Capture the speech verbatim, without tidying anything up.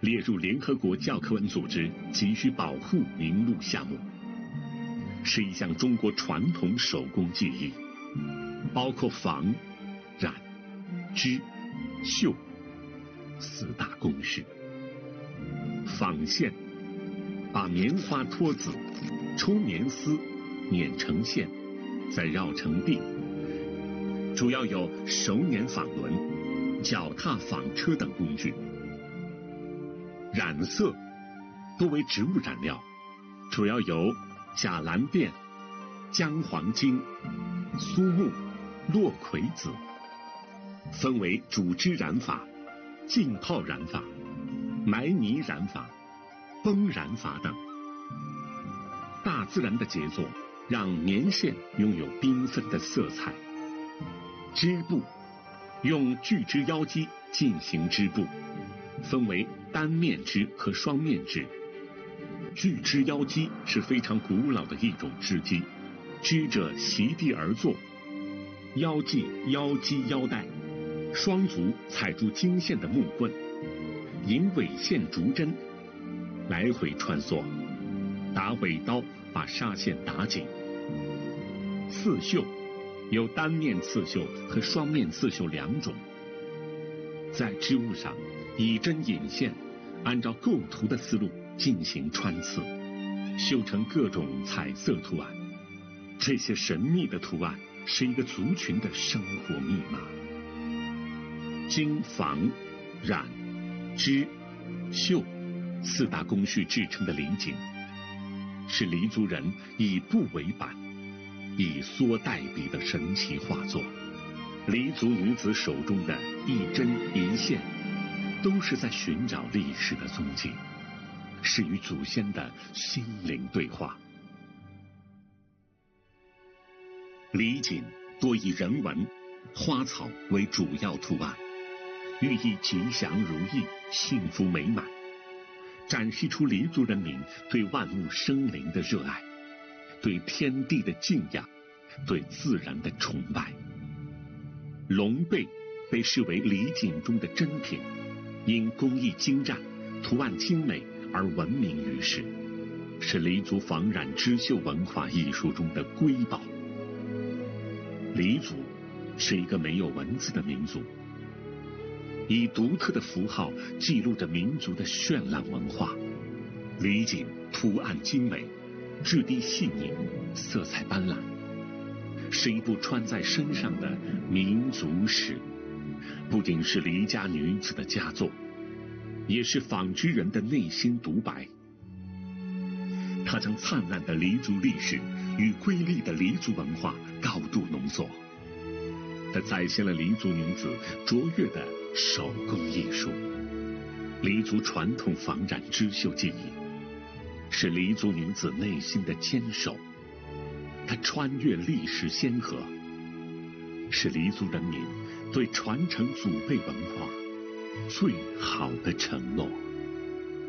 列入联合国教科文组织急需保护名录项目，是一项中国传统手工技艺，包括纺、染、织、绣四大工序。纺线把棉花脱籽，抽棉丝，碾成线，再绕成篦，主要有手捻纺轮、脚踏纺车等工具。染色多为植物染料，主要有假蓝靛、姜黄金、苏木、落葵子，分为主织染法、浸泡染法、埋泥染法、崩染法等。大自然的杰作让棉线拥有缤纷的色彩。织布用锯织腰机进行织布，分为单面织和双面织。锯织腰机是非常古老的一种织机，织者席地而坐，腰系腰机腰带，双足踩住经线的木棍，引尾线逐针，来回穿梭，打尾刀把纱线打紧。刺绣有单面刺绣和双面刺绣两种，在织物上以针引线，按照构图的思路进行穿刺，绣成各种彩色图案。这些神秘的图案是一个族群的生活密码。经纺、染、织、绣四大工序制成的李锦，是黎族人以布为板，以梭代笔的神奇画作。黎族女子手中的一针一线，都是在寻找历史的踪迹，是与祖先的心灵对话。李锦多以人文、花草为主要图案，寓意吉祥如意、幸福美满，展示出黎族人民对万物生灵的热爱，对天地的敬仰，对自然的崇拜。龙背被视为李锦中的珍品，因工艺精湛、图案精美而闻名于世，是黎族纺染织绣文化艺术中的瑰宝。黎族是一个没有文字的民族，以独特的符号记录着民族的绚烂文化。李锦图案精美，质地细腻，色彩斑斓，是一部穿在身上的民族史，不仅是黎家女子的佳作，也是纺织人的内心独白。它将灿烂的黎族历史与瑰丽的黎族文化高度浓缩，它再现了黎族女子卓越的手工艺术。黎族传统纺染织绣技艺是黎族女子内心的坚守，它穿越历史先河，是黎族人民对传承祖辈文化最好的承诺。